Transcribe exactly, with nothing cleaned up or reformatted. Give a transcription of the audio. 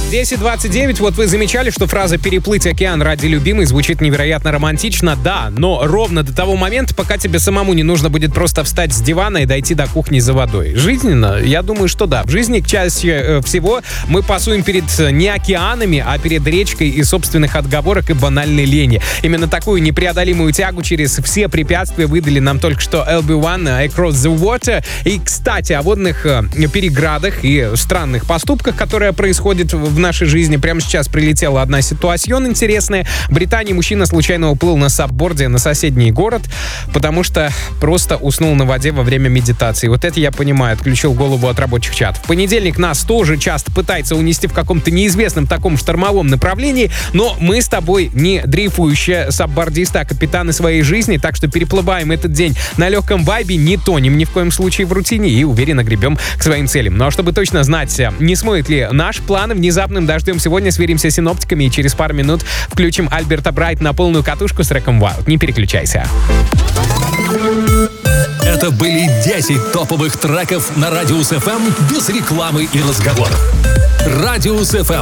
десять двадцать девять. Вот вы замечали, что фраза «переплыть океан ради любимой» звучит невероятно романтично, да, но ровно до того момента, пока тебе самому не нужно будет просто встать с дивана и дойти до кухни за водой. Жизненно? Я думаю, что да. В жизни чаще всего мы пасуем перед не океанами, а перед речкой и собственных отговорок и банальной лени. Именно такую непреодолимую тягу через все препятствия выдали нам только что эл би один Across the Water. И, кстати, о водных переградах и странных поступках, которые происходят в нашей жизни. Прямо сейчас прилетела одна ситуация интересная. В Британии мужчина случайно уплыл на сапборде на соседний город, потому что просто уснул на воде во время медитации. Вот это я понимаю, отключил голову от рабочих чатов. В понедельник нас тоже часто пытается унести в каком-то неизвестном таком штормовом направлении, но мы с тобой не дрейфующие сапбордисты, а капитаны своей жизни, так что переплываем этот день на легком вайбе, не тонем ни в коем случае в рутине и уверенно гребем к своим целям. Ну а чтобы точно знать, не смоет ли наш план внезапным дождем, сегодня сверимся с синоптиками и через пару минут включим Альберта Брайт на полную катушку с треком Wild. Не переключайся. Это были десять топовых треков на Радиус эф эм без рекламы и разговоров. Радиус эф эм.